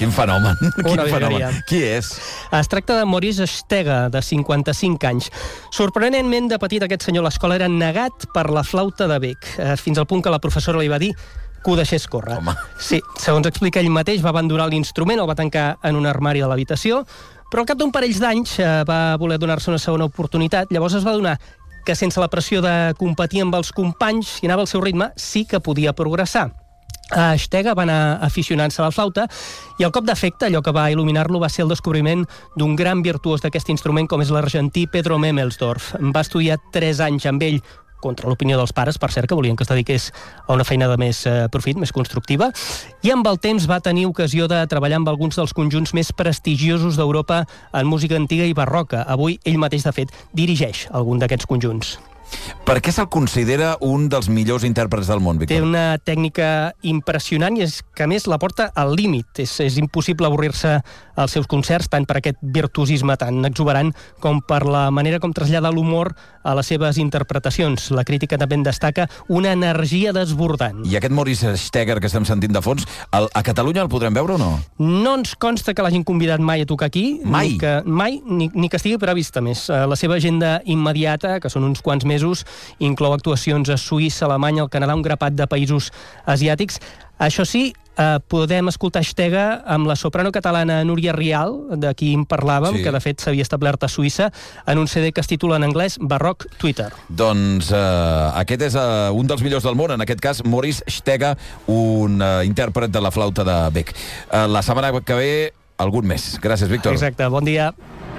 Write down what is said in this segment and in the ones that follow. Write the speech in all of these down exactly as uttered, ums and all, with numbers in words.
Quin fenomen. Quin fenomen. Qui és? Es tracta de Maurice Stega, de cinquanta-cinc anys. Sorprenentment, de petit, aquest senyor a l'escola era negat per la flauta de bec, fins al punt que la professora li va dir que ho deixés córrer. Home. Sí, segons explica ell mateix, va abandonar l'instrument, el va tancar en un armari de l'habitació, però al cap d'un parell d'anys va voler donar-se una segona oportunitat. Llavors es va donar que sense la pressió de competir amb els companys, si anava al seu ritme, sí que podia progressar. A Stega va anar aficionant-se a la flauta i el cop d'efecte, allò que va il·luminar-lo, va ser el descobriment d'un gran virtuós d'aquest instrument com és l'argentí Pedro Memelsdorf. Va estudiar tres anys amb ell, contra l'opinió dels pares, per cert, que volien que es dediqués a una feina de més eh, profit, més constructiva, i amb el temps va tenir ocasió de treballar amb alguns dels conjunts més prestigiosos d'Europa en música antiga i barroca. Avui ell mateix, de fet, dirigeix algun d'aquests conjunts. Per què se'l considera un dels millors intèrprets del món, Víctor? Té una tècnica impressionant i és que, a més, la porta al límit. És, és impossible avorrir-se als seus concerts, tant per aquest virtuosisme tan exuberant com per la manera com trasllada l'humor a les seves interpretacions. La crítica també en destaca una energia desbordant. I aquest Maurice Stega que estem sentint de fons, el, a Catalunya el podrem veure o no? No ens consta que l'hagin convidat mai a tocar aquí. Mai? Ni que, mai, ni, ni que estigui previst, a més. La seva agenda immediata, que són uns quants mesos, inclou actuacions a Suïssa, Alemanya, el Canadà, un grapat de països asiàtics. Això sí, eh, podem escoltar Stega amb la soprano catalana Núria Rial, de qui en parlàvem, Sí. que de fet s'havia establert a Suïssa, en un C D que es titula en anglès Baroque Twitter. Doncs eh, aquest és eh, un dels millors del món, en aquest cas Maurice Stega, un eh, intèrpret de la flauta de Bec. Eh, la setmana que ve, algun més. Gràcies, Víctor. Exacte, bon dia.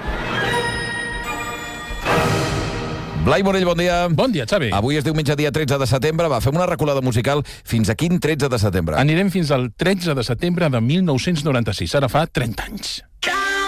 Blai Morell, bon dia. Bon dia, Xavi. Avui és diumenge, dia tretze de setembre. Va, fem una reculada musical. Fins a quin tretze de setembre? Anirem fins al tretze de setembre de mil nou-cents noranta-sis, ara fa trenta anys.